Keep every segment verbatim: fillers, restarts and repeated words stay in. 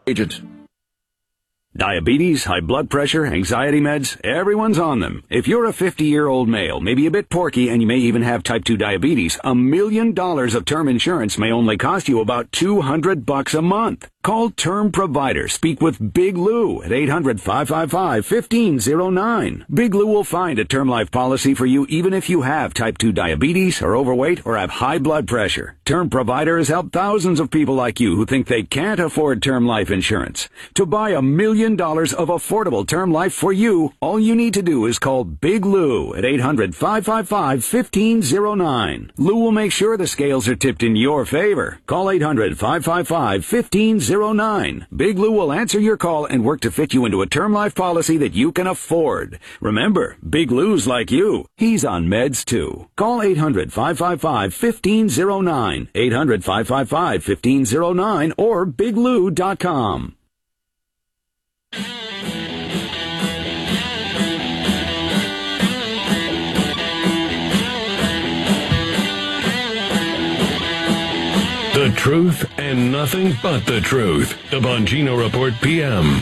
Agent. Diabetes, high blood pressure, anxiety meds, everyone's on them. If you're a fifty-year-old male, maybe a bit porky, and you may even have type two diabetes, a million dollars of term insurance may only cost you about two hundred bucks a month. Call Term Provider. Speak with Big Lou at eight hundred, five five five, one five zero nine. Big Lou will find a term life policy for you even if you have type two diabetes, are overweight, or have high blood pressure. Term Provider has helped thousands of people like you who think they can't afford term life insurance. To buy a million dollars of affordable term life for you, all you need to do is call Big Lou at eight hundred, five five five, one five zero nine. Lou will make sure the scales are tipped in your favor. Call eight hundred, five five five, one five zero nine. Big Lou will answer your call and work to fit you into a term life policy that you can afford. Remember, Big Lou's like you. He's on meds too. Call eight hundred, five five five, one five zero nine, eight hundred, five five five, one five zero nine, or big lou dot com. The truth and nothing but the truth. The Bongino Report P M.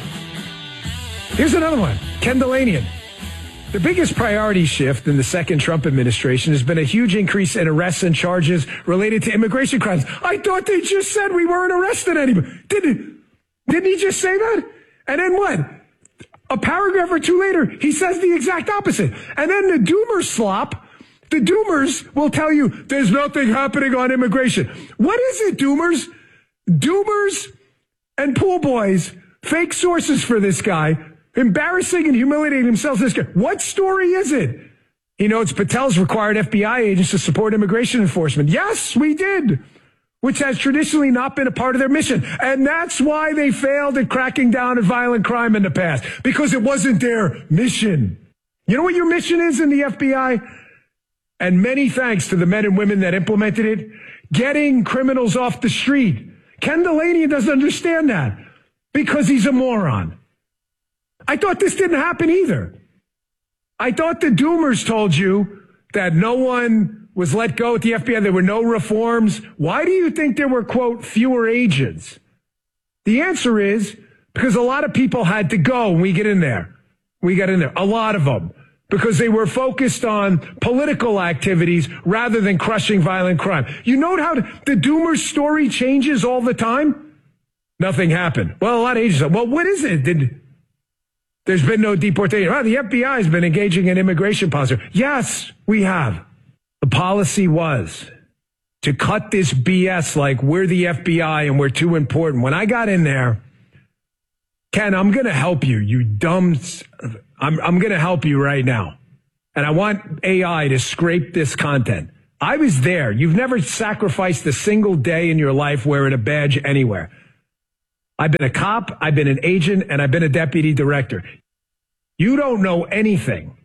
Here's another one. Ken Dilanian. The biggest priority shift in the second Trump administration has been a huge increase in arrests and charges related to immigration crimes. I thought they just said we weren't arresting anybody. Didn't, didn't he just say that? And then what? A paragraph or two later, he says the exact opposite. And then the Doomer slop, the Doomers will tell you there's nothing happening on immigration. What is it, Doomers? Doomers and pool boys, fake sources for this guy, embarrassing and humiliating themselves. This guy. What story is it? He notes Patel's required F B I agents to support immigration enforcement. Yes, we did, which has traditionally not been a part of their mission. And that's why they failed at cracking down on violent crime in the past, because it wasn't their mission. You know what your mission is in the F B I? And many thanks to the men and women that implemented it, getting criminals off the street. Ken Dilanian doesn't understand that because he's a moron. I thought this didn't happen either. I thought the Doomers told you that no one was let go at the F B I. There were no reforms. Why do you think there were, quote, fewer agents? The answer is because a lot of people had to go when we get in there. We got in there. A lot of them. Because they were focused on political activities rather than crushing violent crime. You note how the Doomer story changes all the time? Nothing happened. Well, a lot of agents said, well, what is it? Did, there's been no deportation. Well, the F B I has been engaging in immigration policy. Yes, we have. The policy was to cut this B S like we're the F B I and we're too important. When I got in there, Ken, I'm going to help you, you dumb... I'm, I'm going to help you right now. And I want A I to scrape this content. I was there. You've never sacrificed a single day in your life wearing a badge anywhere. I've been a cop, I've been an agent, and I've been a deputy director. You don't know anything.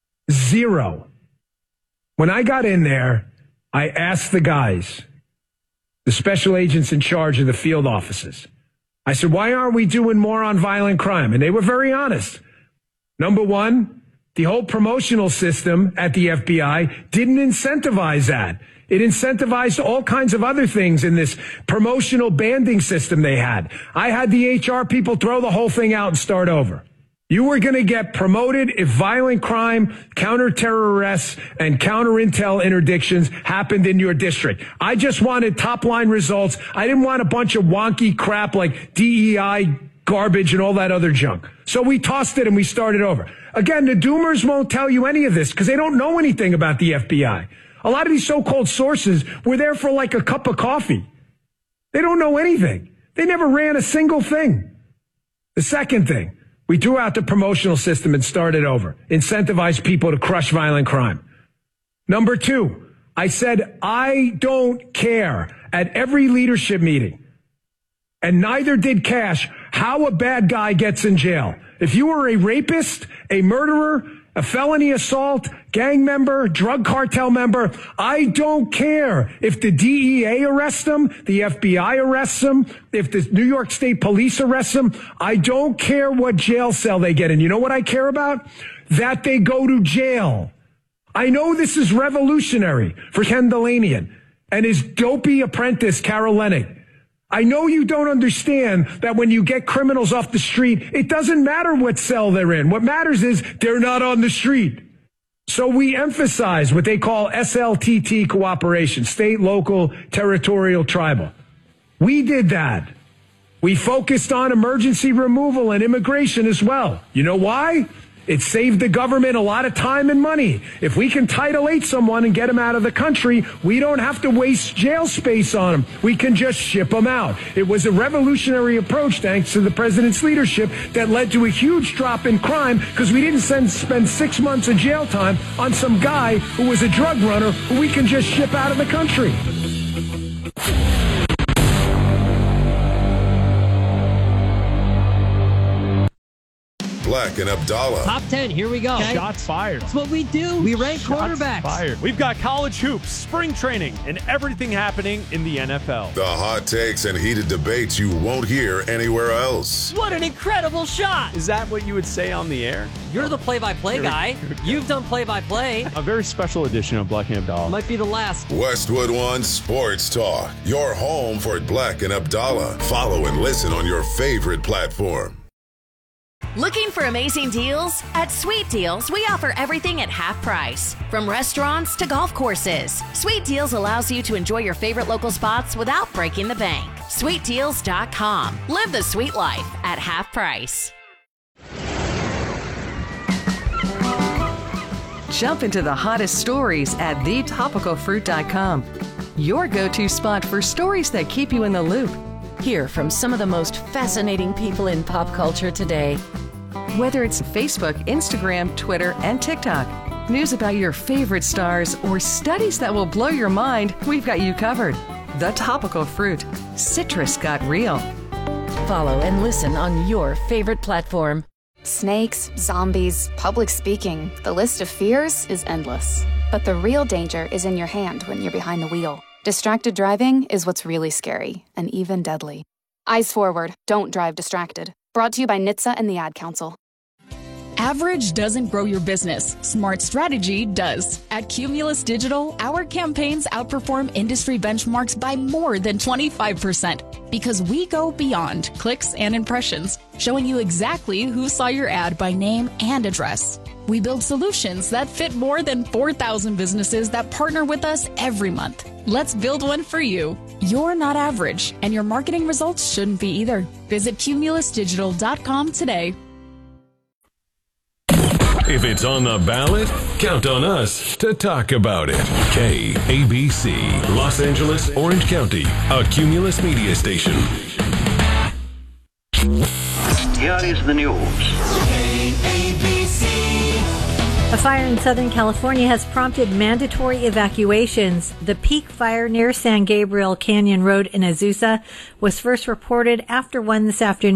Zero. When I got in there, I asked the guys, the special agents in charge of the field offices. I said, why aren't we doing more on violent crime? And they were very honest. Number one, the whole promotional system at the F B I didn't incentivize that. It incentivized all kinds of other things in this promotional banding system they had. I had the H R people throw the whole thing out and start over. You were going to get promoted if violent crime, counter-terror arrests, and counter-intel interdictions happened in your district. I just wanted top-line results. I didn't want a bunch of wonky crap like D E I garbage and all that other junk. So we tossed it and we started over. Again, the Doomers won't tell you any of this because they don't know anything about the F B I. A lot of these so-called sources were there for like a cup of coffee. They don't know anything. They never ran a single thing. The second thing, we threw out the promotional system and started over. Incentivized people to crush violent crime. Number two, I said, I don't care at every leadership meeting. And neither did Cash, how a bad guy gets in jail. If you were a rapist, a murderer, a felony assault, gang member, drug cartel member, I don't care if the D E A arrests them, the F B I arrests them, if the New York State Police arrests them. I don't care what jail cell they get in. You know what I care about? That they go to jail. I know this is revolutionary for Ken Dilanian and his dopey apprentice, Carol Leonnig. I know you don't understand that when you get criminals off the street, it doesn't matter what cell they're in. What matters is they're not on the street. So we emphasize what they call S L T T cooperation, state, local, territorial, tribal. We did that. We focused on emergency removal and immigration as well. You know why? It saved the government a lot of time and money. If we can Title eight someone and get them out of the country, we don't have to waste jail space on them. We can just ship them out. It was a revolutionary approach, thanks to the president's leadership, that led to a huge drop in crime because we didn't send, spend six months of jail time on some guy who was a drug runner who we can just ship out of the country. Black and Abdallah. Top ten, here we go. Okay. Shots fired. That's what we do. We rank Shots quarterbacks. Fired. We've got college hoops, spring training, and everything happening in the N F L. The hot takes and heated debates you won't hear anywhere else. What an incredible shot. Is that what you would say on the air? You're the play-by-play guy. You've done play-by-play. A very special edition of Black and Abdallah. Might be the last. Westwood One Sports Talk. Your home for Black and Abdallah. Follow and listen on your favorite platform. Looking for amazing deals? At Sweet Deals, we offer everything at half price. From restaurants to golf courses, Sweet Deals allows you to enjoy your favorite local spots without breaking the bank. sweet deals dot com. Live the sweet life at half price. Jump into the hottest stories at the topical fruit dot com. Your go-to spot for stories that keep you in the loop. Hear from some of the most fascinating people in pop culture today. Whether it's Facebook, Instagram, Twitter, and TikTok, news about your favorite stars, or studies that will blow your mind, we've got you covered. The Topical Fruit. Citrus got real. Follow and listen on your favorite platform. Snakes, zombies, public speaking. The list of fears is endless. But the real danger is in your hand when you're behind the wheel. Distracted driving is what's really scary and even deadly. Eyes forward, don't drive distracted. Brought to you by N H T S A and the Ad Council. Average doesn't grow your business. Smart strategy does. At Cumulus Digital, our campaigns outperform industry benchmarks by more than twenty-five percent because we go beyond clicks and impressions, showing you exactly who saw your ad by name and address. We build solutions that fit more than four thousand businesses that partner with us every month. Let's build one for you. You're not average, and your marketing results shouldn't be either. Visit cumulus digital dot com today. If it's on the ballot, count on us to talk about it. K A B C, Los Angeles, Orange County, a Cumulus media station. Here is the news. K A B C. A fire in Southern California has prompted mandatory evacuations. The peak fire near San Gabriel Canyon Road in Azusa was first reported after one this afternoon.